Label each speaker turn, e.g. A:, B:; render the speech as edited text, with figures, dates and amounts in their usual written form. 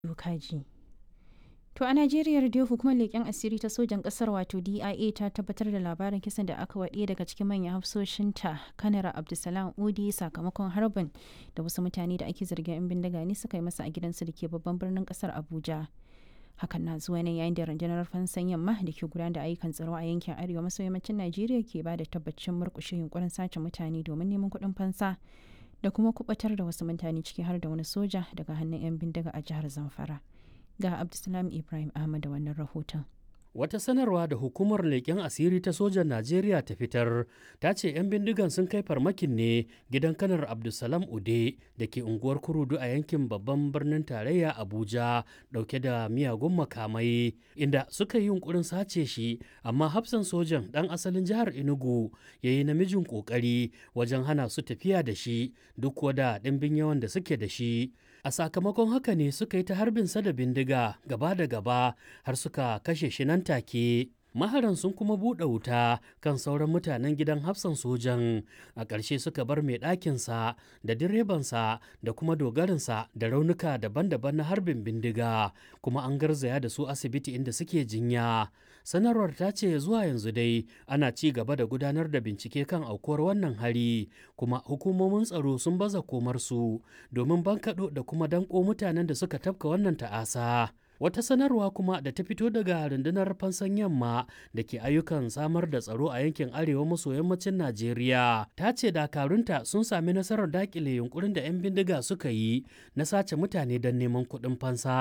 A: Dokaji. To a Najeriya dai hukumar leƙen asiri ta sojan ƙasar wato DIA ta tabbatar da labarin kisan da aka waɗe daga cikin manyan hafsoshinta kanar Abdulsalam Udi sakamakon harbin da wasu mutane da ake zargin 'yan bindiga ne suka yi masa a gidansu da ke babban birnin ƙasar Abuja. Hakan na zuwa ne yayin da rundunar fansan yamma da ke gudanar da ayyukan tsaro a yankin arewa maso yammacin Najeriya ke ba da tabbacin murƙushe yunkurin sace mutane domin neman kuɗin fansa da kuma kubatar da wasu mutane ciki har da wani soja daga hannun 'yan bindiga a jihar Zamfara. Ga Abdulsalam Ibrahim Ahmad da wannan rahoton.
B: Wata sanarwa da hukumar leƙen asiri ta sojan Najeriya ta fitar ta ce 'yan bindigan sun kai farmakin ne gidan kanar Abdulsalam Ude da ke unguwar Kurudu a yankin babban birnin tarayya Abuja ɗauke da miyagun makamai inda suka yi yunkurin sace shi amma hafsan sojan ɗan asalin jihar Enugu ya yi namijin ƙoƙari wajen hana su tafiya da shi duk wada ɗimbin yawan da suke da shi. A sakamakon haka ne suka yi ta harbinsa da bindiga gaba da gaba har suka kashe shi nan take. Maharan sun kuma buɗe wuta kan sauran mutanen gidan hafsan sojan a ƙarshe suka bar mai ɗakinsa da direbansa da kuma dogarinsa da raunuka daban-daban na harbin bindiga kuma an garzaya da su asibiti inda suke jinya. Sanarwar ta ce zuwa yanzu dai ana ci gaba da gudanar da bincike kan aukuwar wannan hari kuma hukumomin tsaro sun baza komarsu domin bankaɗo da kuma danƙo mutanen da suka tafka wannan ta'asa. Wata sanarwa kuma da ta fito daga rundunar fansan yamma da ke ayyukan samar da tsaro a yankin arewa maso yammacin Najeriya ta ce dakarunta sun sami nasarar dakile yunkurin da 'yan bindiga suka yi na sace mutane don neman kuɗin fansa.